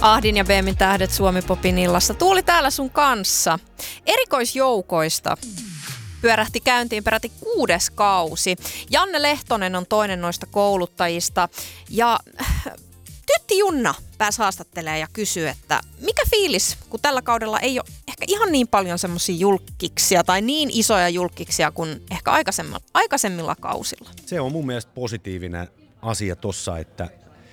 Ahdin ja Beemin tähdet Suomi-popin illassa. Tuuli täällä sun kanssa. Erikoisjoukoista pyörähti käyntiin peräti 6. kausi. Janne Lehtonen on toinen noista kouluttajista. Ja Tytti Junna pääsi haastattelemaan ja kysyi, että mikä fiilis, kun tällä kaudella ei ole ehkä ihan niin paljon semmoisia julkkiksia tai niin isoja julkkiksia kuin ehkä aikaisemmilla kausilla. Se on mun mielestä positiivinen asia tossa, että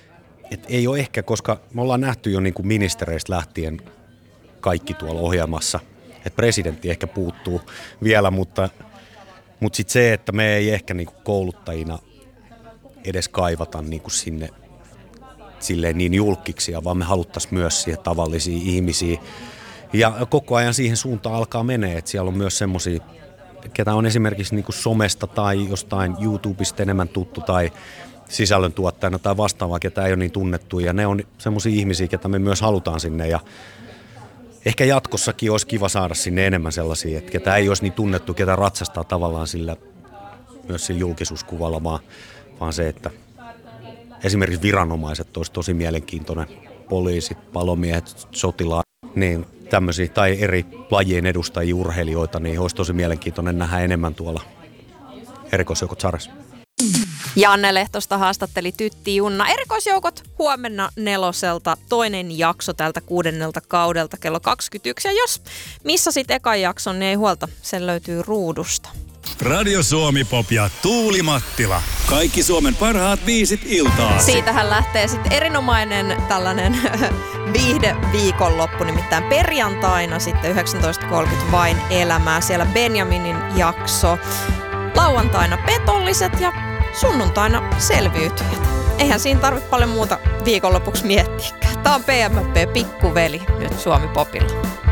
ei ole ehkä, koska me ollaan nähty jo niin kuin ministereistä lähtien kaikki tuolla ohjelmassa, että presidentti ehkä puuttuu vielä, mutta sitten se, että me ei ehkä niin kuin kouluttajina edes kaivata niin kuin sinne silleen niin julkkiksia, vaan me haluttaisiin myös siihen tavallisia ihmisiä. Ja koko ajan siihen suuntaan alkaa menee, että siellä on myös semmoisia, ketä on esimerkiksi niin kuin somesta tai jostain YouTubesta enemmän tuttu tai sisällöntuottajana tai vastaavaa, ketä ei ole niin tunnettu. Ja ne on semmoisia ihmisiä, ketä me myös halutaan sinne. Ja ehkä jatkossakin olisi kiva saada sinne enemmän sellaisia, että ketä ei olisi niin tunnettu, ketä ratsastaa tavallaan sillä, myös sillä julkisuuskuvalla, vaan se, että esimerkiksi viranomaiset olisi tosi mielenkiintoinen, poliisit, palomiehet, sotilaat, niin tämmöisiä, tai eri lajien edustajia, urheilijoita, niin olisi tosi mielenkiintoinen nähdä enemmän tuolla erikoisjoukot sarjassa. Janne Lehtosta haastatteli Tytti Junna. Erikoisjoukot huomenna 4. toinen jakso tältä 6. kaudelta kello 21. Ja jos missasit ekan jakson, niin ei huolta, sen löytyy ruudusta. Radio Suomi Pop ja Tuuli Mattila. Kaikki Suomen parhaat biisit iltaasi. Siitähän lähtee sitten erinomainen tällainen viihdeviikonloppu, nimittäin perjantaina sitten 19.30 Vain elämää. Siellä Benjaminin jakso. Lauantaina petolliset ja sunnuntaina selviytyjät. Eihän siinä tarvitse paljon muuta viikonlopuksi miettiäkään. Tää on PMP Pikkuveli nyt Suomi Popilla.